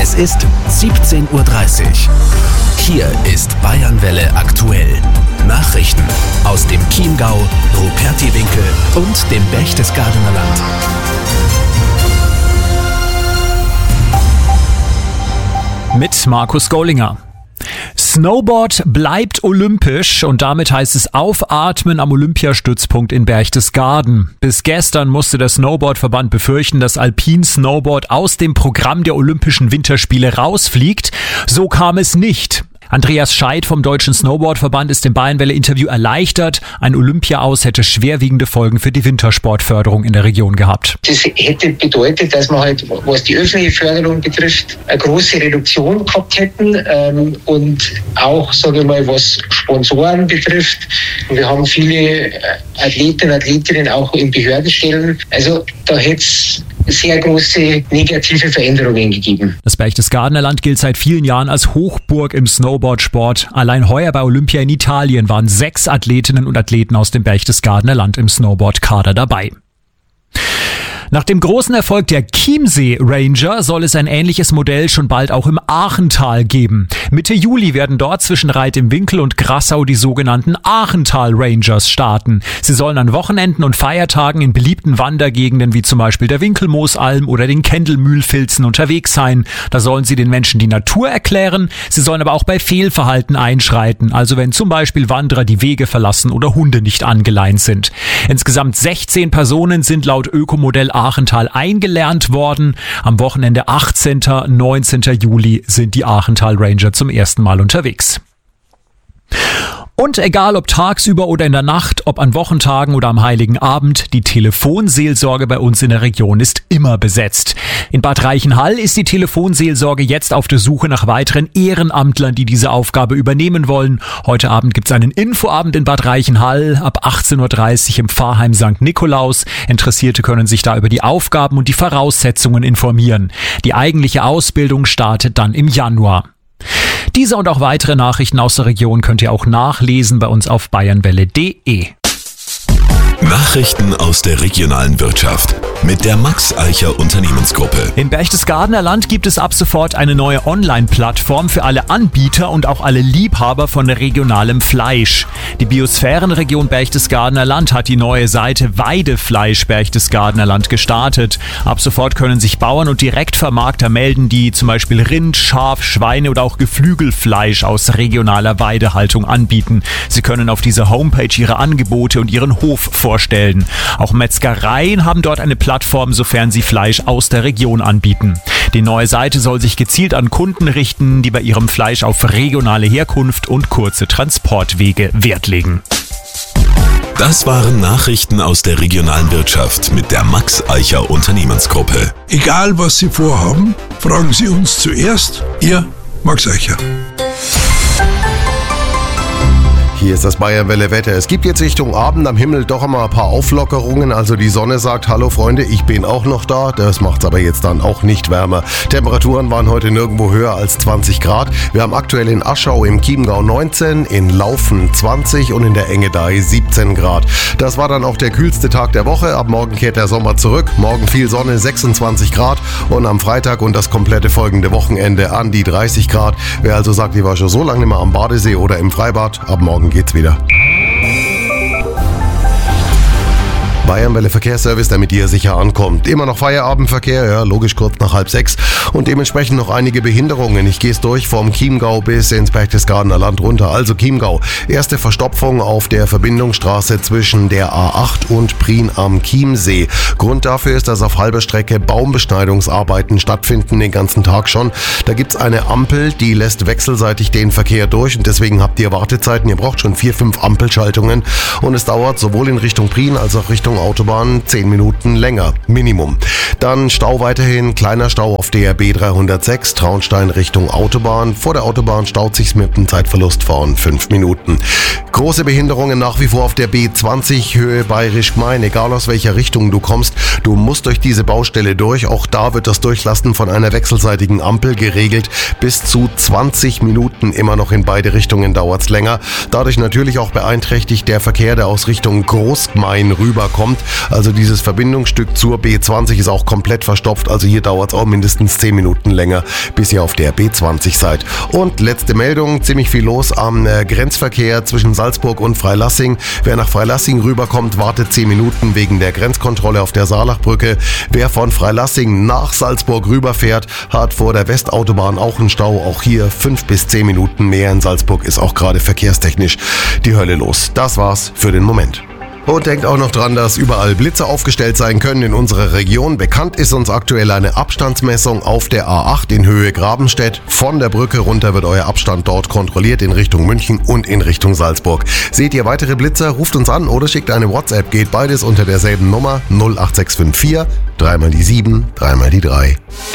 Es ist 17:30 Uhr. Hier ist Bayernwelle aktuell. Nachrichten aus dem Chiemgau, Rupertiwinkel und dem Berchtesgadener Land. Mit Markus Gollinger. Snowboard bleibt olympisch und damit heißt es aufatmen am Olympiastützpunkt in Berchtesgaden. Bis gestern musste der Snowboardverband befürchten, dass Alpin Snowboard aus dem Programm der Olympischen Winterspiele rausfliegt. So kam es nicht. Andreas Scheidt vom Deutschen Snowboardverband ist im Bayernwelle-Interview erleichtert. Ein Olympia-Aus hätte schwerwiegende Folgen für die Wintersportförderung in der Region gehabt. Das hätte bedeutet, dass wir halt, was die öffentliche Förderung betrifft, eine große Reduktion gehabt hätten und auch, sage ich mal, was Sponsoren betrifft. Wir haben viele Athletinnen und Athletinnen auch in Behördenstellen. Also da hätte es sehr große negative Veränderungen gegeben. Das Berchtesgadener Land gilt seit vielen Jahren als Hochburg im Snowboardsport. Allein heuer bei Olympia in Italien waren 6 Athletinnen und Athleten aus dem Berchtesgadener Land im Snowboardkader dabei. Nach dem großen Erfolg der Chiemsee Ranger soll es ein ähnliches Modell schon bald auch im Aachental geben. Mitte Juli werden dort zwischen Reit im Winkel und Grassau die sogenannten Aachental Rangers starten. Sie sollen an Wochenenden und Feiertagen in beliebten Wandergegenden wie zum Beispiel der Winkelmoosalm oder den Kendelmühlfilzen unterwegs sein. Da sollen sie den Menschen die Natur erklären. Sie sollen aber auch bei Fehlverhalten einschreiten, also wenn zum Beispiel Wanderer die Wege verlassen oder Hunde nicht angeleint sind. Insgesamt 16 Personen sind laut Ökomodell Aachental eingelernt worden. Am Wochenende 18. 19. Juli sind die Aachental Ranger zum ersten Mal unterwegs. Und egal ob tagsüber oder in der Nacht, ob an Wochentagen oder am Heiligen Abend, die Telefonseelsorge bei uns in der Region ist immer besetzt. In Bad Reichenhall ist die Telefonseelsorge jetzt auf der Suche nach weiteren Ehrenamtlern, die diese Aufgabe übernehmen wollen. Heute Abend gibt es einen Infoabend in Bad Reichenhall ab 18:30 Uhr im Pfarrheim St. Nikolaus. Interessierte können sich da über die Aufgaben und die Voraussetzungen informieren. Die eigentliche Ausbildung startet dann im Januar. Diese und auch weitere Nachrichten aus der Region könnt ihr auch nachlesen bei uns auf bayernwelle.de. Nachrichten aus der regionalen Wirtschaft mit der Max Eicher Unternehmensgruppe. Im Berchtesgadener Land gibt es ab sofort eine neue Online-Plattform für alle Anbieter und auch alle Liebhaber von regionalem Fleisch. Die Biosphärenregion Berchtesgadener Land hat die neue Seite Weidefleisch Berchtesgadener Land gestartet. Ab sofort können sich Bauern und Direktvermarkter melden, die zum Beispiel Rind, Schaf, Schweine oder auch Geflügelfleisch aus regionaler Weidehaltung anbieten. Sie können auf dieser Homepage ihre Angebote und ihren Hof vorstellen. Auch Metzgereien haben dort eine Plattform, sofern sie Fleisch aus der Region anbieten. Die neue Seite soll sich gezielt an Kunden richten, die bei ihrem Fleisch auf regionale Herkunft und kurze Transportwege Wert legen. Das waren Nachrichten aus der regionalen Wirtschaft mit der Max Eicher Unternehmensgruppe. Egal was Sie vorhaben, fragen Sie uns zuerst. Ihr Max Eicher. Hier ist das Bayernwelle-Wetter. Es gibt jetzt Richtung Abend am Himmel doch einmal ein paar Auflockerungen. Also die Sonne sagt, hallo Freunde, ich bin auch noch da. Das macht es aber jetzt dann auch nicht wärmer. Temperaturen waren heute nirgendwo höher als 20 Grad. Wir haben aktuell in Aschau im Chiemgau 19, in Laufen 20 und in der Engadei 17 Grad. Das war dann auch der kühlste Tag der Woche. Ab morgen kehrt der Sommer zurück. Morgen viel Sonne, 26 Grad. Und am Freitag und das komplette folgende Wochenende an die 30 Grad. Wer also sagt, ich war schon so lange nicht mehr am Badesee oder im Freibad, ab morgen geht's wieder. Bayernwelle Verkehrsservice, damit ihr sicher ankommt. Immer noch Feierabendverkehr, ja, logisch kurz nach 5:30 und dementsprechend noch einige Behinderungen. Ich gehe es durch vom Chiemgau bis ins Berchtesgadener Land runter. Also Chiemgau, erste Verstopfung auf der Verbindungsstraße zwischen der A8 und Prien am Chiemsee. Grund dafür ist, dass auf halber Strecke Baumbeschneidungsarbeiten stattfinden, den ganzen Tag schon. Da gibt's eine Ampel, die lässt wechselseitig den Verkehr durch und deswegen habt ihr Wartezeiten. Ihr braucht schon 4-5 Ampelschaltungen und es dauert sowohl in Richtung Prien als auch Richtung Autobahn 10 Minuten länger, Minimum. Dann Stau weiterhin, kleiner Stau auf der B306, Traunstein Richtung Autobahn. Vor der Autobahn staut sich's mit einem Zeitverlust von 5 Minuten. Große Behinderungen nach wie vor auf der B20 Höhe Bayerisch-Gmein. Egal aus welcher Richtung du kommst, du musst durch diese Baustelle durch. Auch da wird das Durchlassen von einer wechselseitigen Ampel geregelt. Bis zu 20 Minuten immer noch in beide Richtungen dauert's länger. Dadurch natürlich auch beeinträchtigt der Verkehr, der aus Richtung Großgmein rüberkommt. kommt. Also dieses Verbindungsstück zur B20 ist auch komplett verstopft. Also hier dauert es auch mindestens 10 Minuten länger, bis ihr auf der B20 seid. Und letzte Meldung, ziemlich viel los am Grenzverkehr zwischen Salzburg und Freilassing. Wer nach Freilassing rüberkommt, wartet 10 Minuten wegen der Grenzkontrolle auf der Saalachbrücke. Wer von Freilassing nach Salzburg rüberfährt, hat vor der Westautobahn auch einen Stau. Auch hier 5 bis 10 Minuten mehr. In Salzburg ist auch gerade verkehrstechnisch die Hölle los. Das war's für den Moment. Und denkt auch noch dran, dass überall Blitze aufgestellt sein können in unserer Region. Bekannt ist uns aktuell eine Abstandsmessung auf der A8 in Höhe Grabenstedt. Von der Brücke runter wird euer Abstand dort kontrolliert in Richtung München und in Richtung Salzburg. Seht ihr weitere Blitzer, ruft uns an oder schickt eine WhatsApp. Geht beides unter derselben Nummer 08654 3 mal die 7, 3 mal die 3.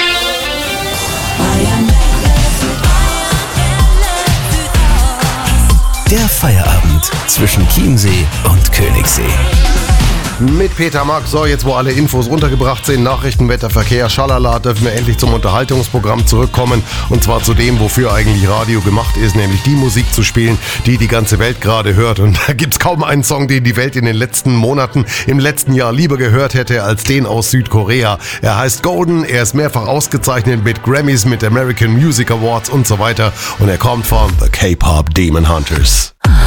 Der Feierabend zwischen Chiemsee und Königssee. Mit Peter Mack. So, jetzt wo alle Infos untergebracht sind, Nachrichten, Wetter, Verkehr, Schalala, dürfen wir endlich zum Unterhaltungsprogramm zurückkommen. Und zwar zu dem, wofür eigentlich Radio gemacht ist, nämlich die Musik zu spielen, die die ganze Welt gerade hört. Und da gibt's kaum einen Song, den die Welt in den letzten Monaten, im letzten Jahr lieber gehört hätte, als den aus Südkorea. Er heißt Golden, er ist mehrfach ausgezeichnet mit Grammys, mit American Music Awards und so weiter. Und er kommt von The K-Pop Demon Hunters.